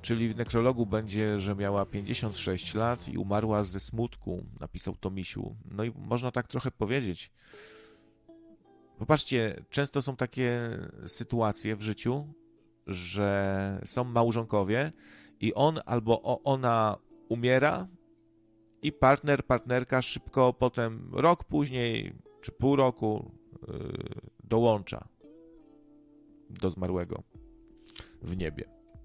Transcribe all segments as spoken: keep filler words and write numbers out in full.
Czyli w nekrologu będzie, że miała pięćdziesiąt sześć lat i umarła ze smutku, napisał Tomisiu. No i można tak trochę powiedzieć. Popatrzcie, często są takie sytuacje w życiu, że są małżonkowie i on albo ona umiera i partner, partnerka szybko potem, rok później czy pół roku yy, dołącza do zmarłego w niebie.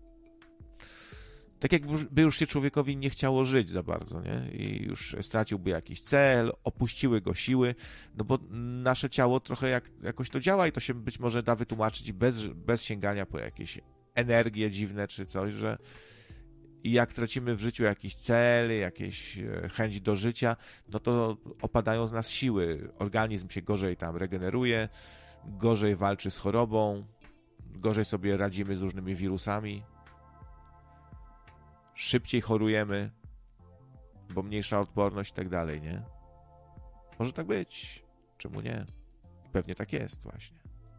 Tak jakby już się człowiekowi nie chciało żyć za bardzo, nie? I już straciłby jakiś cel, opuściły go siły, no bo nasze ciało trochę jak, jakoś to działa i to się być może da wytłumaczyć bez, bez sięgania po jakieś energie dziwne czy coś, że i jak tracimy w życiu jakiś cel, jakieś chęć do życia, no to opadają z nas siły. Organizm się gorzej tam regeneruje, gorzej walczy z chorobą, gorzej sobie radzimy z różnymi wirusami, szybciej chorujemy, bo mniejsza odporność i tak dalej, nie? Może tak być. Czemu nie? Pewnie tak jest właśnie.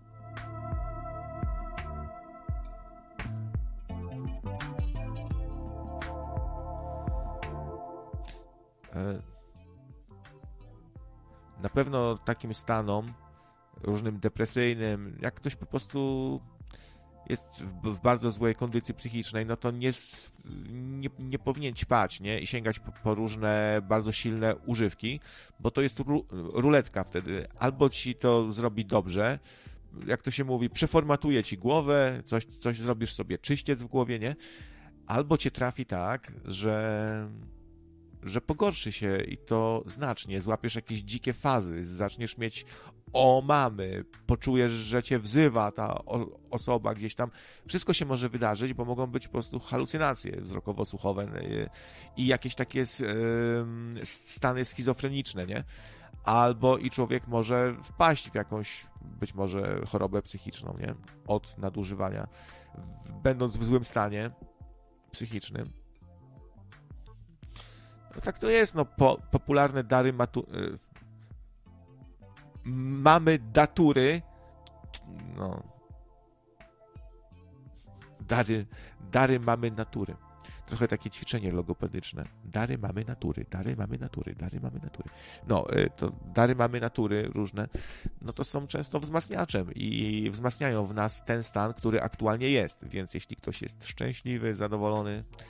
Na pewno takim stanom różnym depresyjnym, jak ktoś po prostu jest w, w bardzo złej kondycji psychicznej, no to nie, nie, nie powinien ćpać, nie? I sięgać po, po różne bardzo silne używki, bo to jest ru, ruletka wtedy. Albo ci to zrobi dobrze, jak to się mówi, przeformatuje ci głowę, coś, coś zrobisz sobie czyściec w głowie, nie? Albo cię trafi tak, że że pogorszy się i to znacznie, złapiesz jakieś dzikie fazy, zaczniesz mieć omamy, poczujesz, że cię wzywa ta o- osoba gdzieś tam. Wszystko się może wydarzyć, bo mogą być po prostu halucynacje wzrokowo-słuchowe i jakieś takie stany schizofreniczne, nie? Albo i człowiek może wpaść w jakąś być może chorobę psychiczną, nie? Od nadużywania, będąc w złym stanie psychicznym. No tak to jest, no po, popularne dary matu... Y, mamy datury, no dary, dary mamy natury. Trochę takie ćwiczenie logopedyczne. Dary mamy natury, dary mamy natury, dary mamy natury. No, y, to dary mamy natury różne, no to są często wzmacniaczem i wzmacniają w nas ten stan, który aktualnie jest, więc jeśli ktoś jest szczęśliwy, zadowolony,